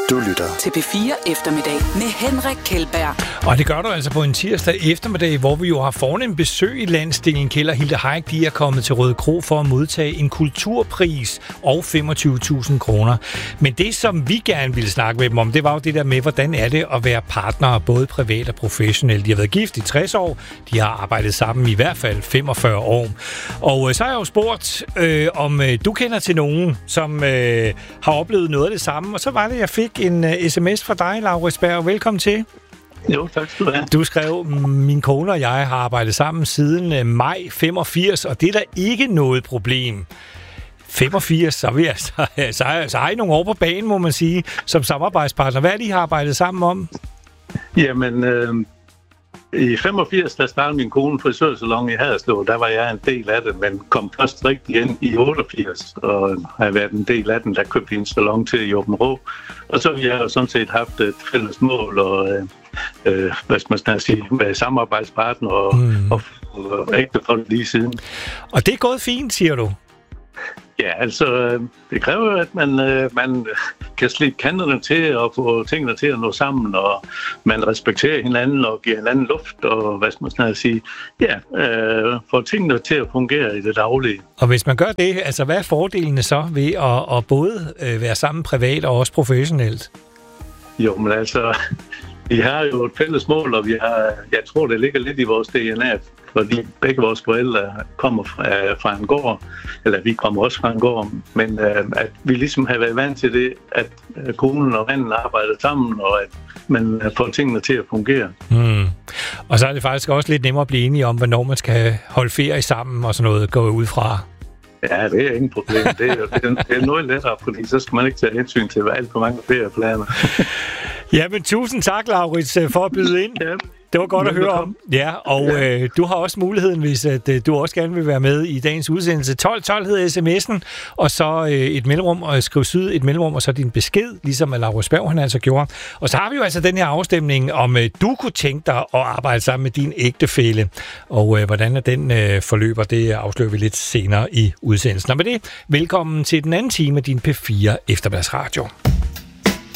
Du lytter til P4 Eftermiddag med Henrik Kjeldberg. Og det gør du altså på en tirsdag eftermiddag, hvor vi jo har fornemt besøg i landsdelen. Kjeld og Hilde Heick, de er kommet til Røde Kro for at modtage en kulturpris og 25.000 kroner. Men det, som vi gerne ville snakke med dem om, det var jo det der med, hvordan er det at være partnere, både privat og professionelt. De har været gift i 60 år, de har arbejdet sammen i hvert fald 45 år. Og så har jeg jo spurgt, om du kender til nogen, som har oplevet noget af det samme. Og så var det, jeg fik en sms fra dig, Laurits Berg. Velkommen til. Jo, tak skal du have. Du skrev, min kone og jeg har arbejdet sammen siden maj 85, og det er da ikke noget problem. 85, så har I nogle år på banen, må man sige, som samarbejdspartner. Hvad er det, I har arbejdet sammen om? Jamen, i 85, der startede min kone frisørsalon i Haderslev. Der var jeg en del af det, men kom først rigtig ind i 88, og har været en del af den, der købte en salon til i Aabenraa. Og så har jeg jo sådan set haft et fælles mål, og hvad skal man sige, med samarbejdspartner og ægte folk lige siden. Og det er gået fint, siger du? Ja, altså, det kræver jo, at man kan slippe kanterne til og få tingene til at nå sammen, og man respekterer hinanden og giver hinanden luft, og hvad skal man sige, få tingene til at fungere i det daglige. Og hvis man gør det, altså hvad er fordelene så ved at både være sammen privat og også professionelt? Jo, men altså, vi har jo et fælles mål, og jeg tror, det ligger lidt i vores DNA, fordi begge vores forældre kommer fra en gård, eller vi kommer også fra en gård, men at vi ligesom har været vant til det, at konen og manden arbejder sammen, og at man får tingene til at fungere. Og så er det faktisk også lidt nemmere at blive enige om, hvornår man skal holde ferie sammen og sådan noget, gå ud fra. Ja, det er ingen problem. Det er noget lettere, fordi så skal man ikke tage hensyn til alt for mange ferieplaner. Jamen, tusind tak, Laurits, for at byde ind. Ja. Det var godt at høre om. Ja, og du har også muligheden, hvis du også gerne vil være med i dagens udsendelse. 1212 hedder sms'en, og så et mellemrum, og skriv syd et mellemrum, og så din besked, ligesom Laurits Berg, han altså gjorde. Og så har vi jo altså den her afstemning, om du kunne tænke dig at arbejde sammen med din ægtefælle. Og hvordan den forløber, det afslører vi lidt senere i udsendelsen. Og med det, velkommen til den anden time af din P4 Eftermiddagsradio.